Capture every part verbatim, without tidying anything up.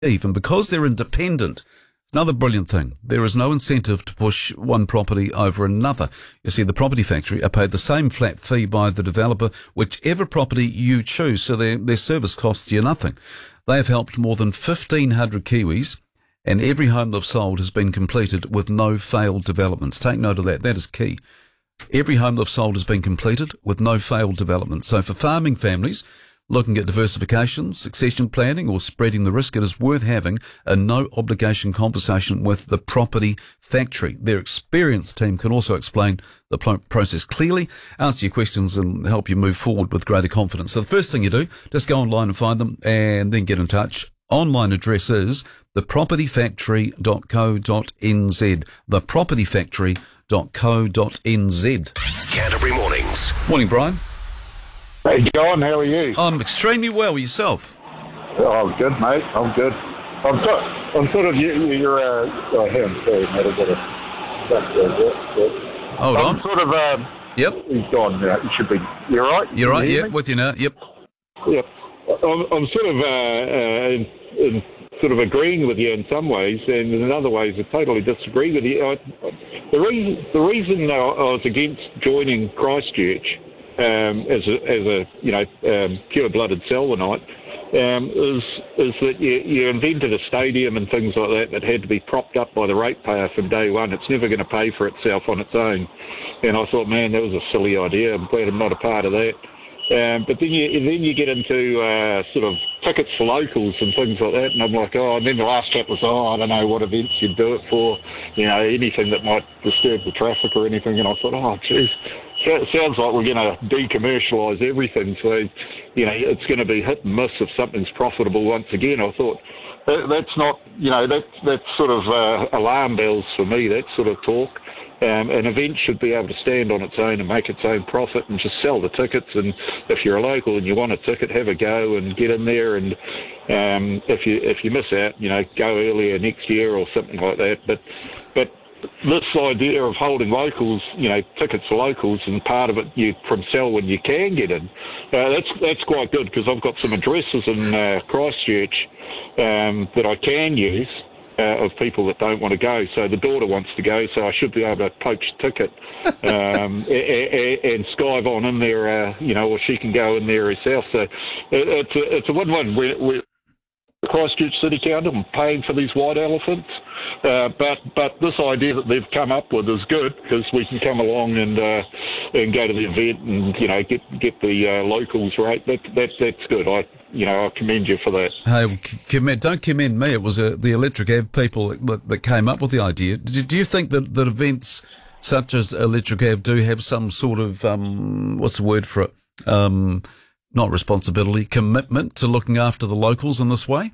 Even because they're independent. Another brilliant thing, there is no incentive to push one property over another. You see, the Property Factory are paid the same flat fee by the developer, whichever property you choose, so their, their service costs you nothing. They have helped more than fifteen hundred Kiwis, and every home they've sold has been completed with no failed developments. Take note of that. That is key. Every home they've sold has been completed with no failed developments. So for farming families looking at diversification, succession planning, or spreading the risk, it is worth having a no-obligation conversation with the Property Factory. Their experienced team can also explain the process clearly, answer your questions, and help you move forward with greater confidence. So the first thing you do, just go online and find them, and then get in touch. Online address is the property factory dot co dot n z. the property factory dot co dot n z. Canterbury Mornings. Morning, Brian. Hey, John, how are you? I'm extremely well. Yourself? Oh, I'm good, mate. I'm good. I'm sort, I'm sort of, you, you're, uh, oh, hang on, sorry, mate, I've got a, that's, uh, yeah. Hold I'm on. sort of, um, Yep. he's gone now. You should be, you're right? You're right, you yep, with you now, yep. Yep. I'm, I'm sort of, uh, uh, in, in sort of agreeing with you in some ways, and in other ways I totally disagree with you. I, the reason, the reason I was against joining Christchurch, Um, as a, as a you know um, pure-blooded Selwynite, um, is is that you, you invented a stadium and things like that that had to be propped up by the ratepayer from day one. It's never going to pay for itself on its own. And I thought, man, that was a silly idea. I'm glad I'm not a part of that. Um, but then you then you get into uh, sort of tickets for locals and things like that, and I'm like, oh, and then the last chat was, oh, I don't know what events you'd do it for, you know, anything that might disturb the traffic or anything. And I thought, oh, geez, it sounds like we're going to decommercialise everything. So, you know, it's going to be hit and miss if something's profitable once again. I thought that, that's not, you know, that that's sort of uh, alarm bells for me. That sort of talk. Um, an event should be able to stand on its own and make its own profit and just sell the tickets. And if you're a local and you want a ticket, have a go and get in there. And um, if you if you miss out, you know, go earlier next year or something like that. But but this idea of holding locals, you know, tickets for locals, and part of it you from Selwyn you can get in. Uh, that's that's quite good, because I've got some addresses in uh, Christchurch um, that I can use. Uh, of people that don't want to go. So the daughter wants to go, so I should be able to poach a ticket um, a, a, and skive on in there, uh, you know, or she can go in there herself. So it, it's a, it's a win-win. We're, we're Christchurch City Council, I'm paying for these white elephants, uh, but but this idea that they've come up with is good, because we can come along and uh, and go to the event and, you know, get get the uh, locals rate. That that that's good. I you know I commend you for that. Hey, well, commend, don't commend me. It was uh, the Electric Ave people that, that came up with the idea. Do, do you think that, that events such as Electric Ave do have some sort of um, what's the word for it? Um, not responsibility, commitment to looking after the locals in this way?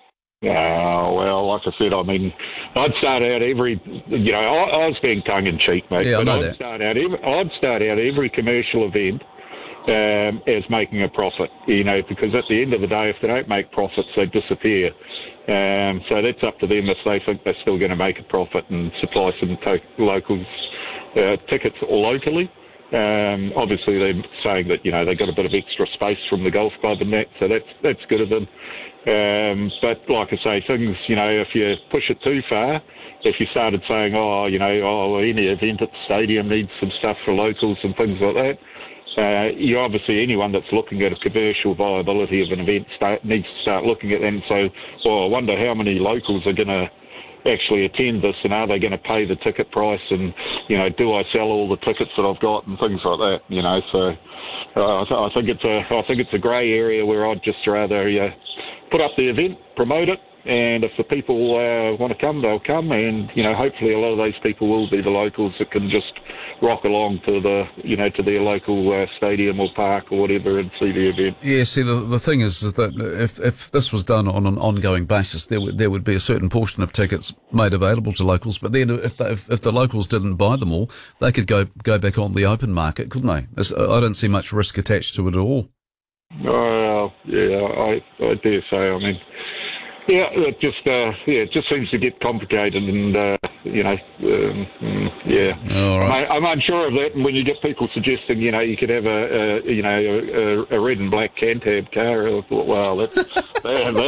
Oh, well, like I said, I mean, I'd start out every, you know, I, I was being tongue-in-cheek, mate, yeah, but I know I'd that. start out every, I'd start out every commercial event um, as making a profit, you know, because at the end of the day, if they don't make profits, they disappear. Um, so that's up to them if they think they're still going to make a profit and supply some to- locals uh, tickets locally. Um, obviously, they're saying that, you know, they got a bit of extra space from the golf club and that, so that's that's good of them. Um, but like I say, things, you know, if you push it too far, if you started saying, oh, you know, oh, any event at the stadium needs some stuff for locals and things like that, uh, you obviously, anyone that's looking at a commercial viability of an event start, needs to start looking at that and say, well, I wonder how many locals are going to actually attend this, and are they going to pay the ticket price, and, you know, do I sell all the tickets that I've got and things like that, you know. So uh, I, th- I think it's a I think it's a grey area where I'd just rather uh, put up the event, promote it, and if the people uh, want to come, they'll come, and, you know, hopefully a lot of those people will be the locals that can just rock along to the, you know, to their local uh, stadium or park or whatever and see the event. Yeah, see, the the thing is that if if this was done on an ongoing basis, there would there would be a certain portion of tickets made available to locals. But then, if the, if, if the locals didn't buy them all, they could go go back on the open market, couldn't they? It's, I don't see much risk attached to it at all. Oh, yeah, I I dare say. I mean, yeah, it just uh, yeah, it just seems to get complicated, and uh, you know, um, yeah. All right. I'm, I'm unsure of that. And when you get people suggesting, you know, you could have a, a you know a, a red and black Cantab car, I thought, well, that's that,